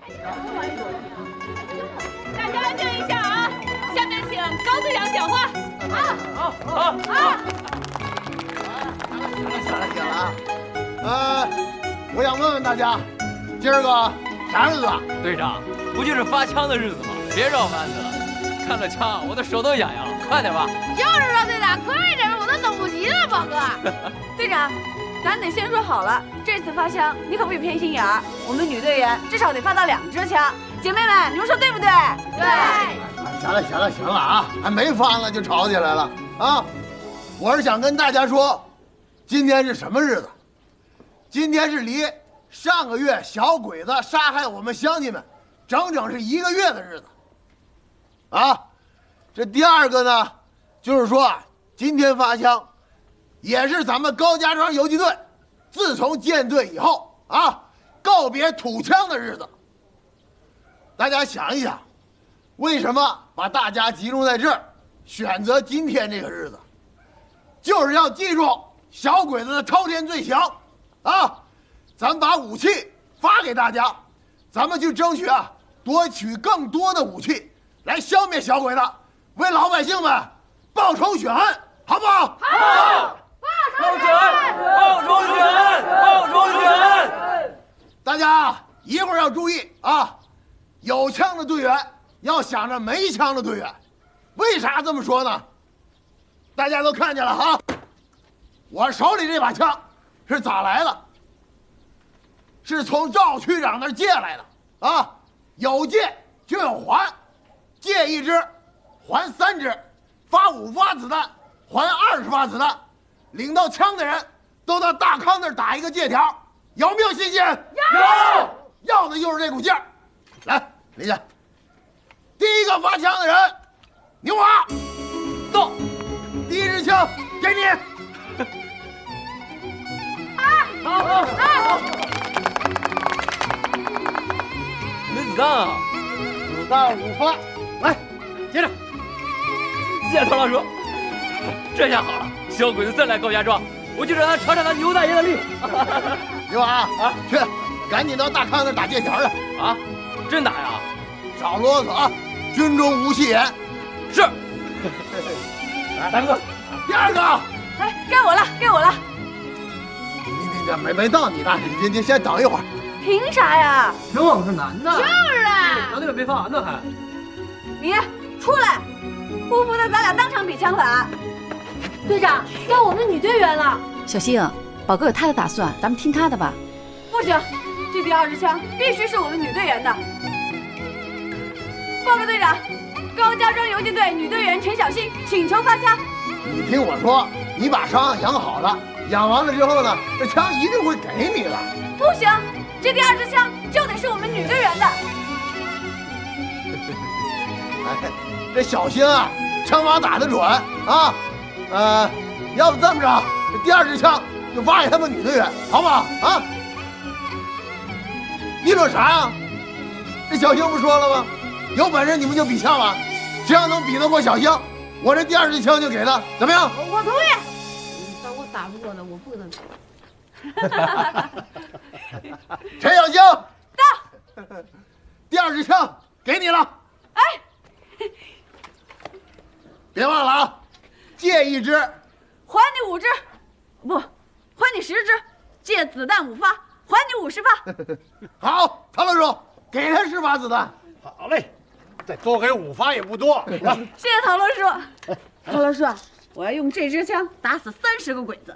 大家安静一下啊！下面请高队长讲话。 好。行了啊！我想问问大家，今儿个啥日子啊？ 队长，不就是发枪的日子吗？别绕弯子了，看了枪我的手都痒痒了，快点吧。 就是说，队长，快点，我都等不及了，宝哥。 队长，咱得先说好了，这次发枪你可不许偏心眼儿，我们女队员至少得发到2支枪。姐妹们，你们说对不对？ 对。 行了啊！还没发呢就吵起来了啊！我是想跟大家说，今天是什么日子？今天是离上个月小鬼子杀害我们乡亲们，整整是1个月的日子。啊，这第二个呢，就是说啊，今天发枪，也是咱们高家庄游击队自从建队以后啊，告别土枪的日子。大家想一想，为什么把大家集中在这儿，选择今天这个日子，就是要记住小鬼子的滔天罪行，啊，咱把武器发给大家，咱们去争取啊，夺取更多的武器，来消灭小鬼子，为老百姓们报仇雪恨，好不好？ 好。 报仇雪恨，报仇雪恨，报仇雪恨！ 大家一会儿要注意啊，有枪的队员要想着没枪的队员。为啥这么说呢？大家都看见了哈，我手里这把枪是咋来的？是从赵区长那儿借来的啊，有借就有还，借1支还3支，发5发子弹还20发子弹，领到枪的人都到大康那儿打一个借条，有没有信心？有，要的就是这股劲儿。来，李姐，第一个发枪的人，牛华，到，第1支枪给你。好。 没子弹啊！ 子弹5发，来，接着。 谢谢唐老叔，这下好了，小鬼子再来高家庄，我就让他尝尝他牛大爷的力。 牛华啊，去，赶紧到大康那儿打借条去。 啊，真打呀？ 少啰嗦啊，军中无戏言。 是。 来，大哥，第2个。 哎，该我了。 你没到你那，你先等一会儿。 凭啥呀？ 挺往是男的。 就是啊。 咱那边没发完呢还。 你出来，不服的咱俩当场比枪法。 队长，该我们女队员了。 小星，宝哥有他的打算，咱们听他的吧。 不行，这第2支枪必须是我们女队员的。报告队长，高家庄游击队女队员陈小欣请求发枪。 你听我说，你把伤养好了，养完了之后呢，这枪一定会给你的。 不行，这第2支枪就得是我们女队员的。 哎，这小星啊，枪法打得准啊。要不这么着，这第2支枪就发给他们女队员，好不好啊？议论啥呀？这小星不说了吗？有本事你们就比枪吧，只要能比得过小星，我这第2支枪就给他，怎么样？ 我同意。但我打不过他，我不能。 陈小星， 到。 第2支枪给你了。 哎， 别忘了啊，借1支， 还你5支，不，还你10支，借子弹5发，还你50发。 好，唐老叔，给他10发子弹。 好嘞，再多给5发也不多。 谢谢陶罗叔。陶罗叔，我要用这支枪打死30个鬼子。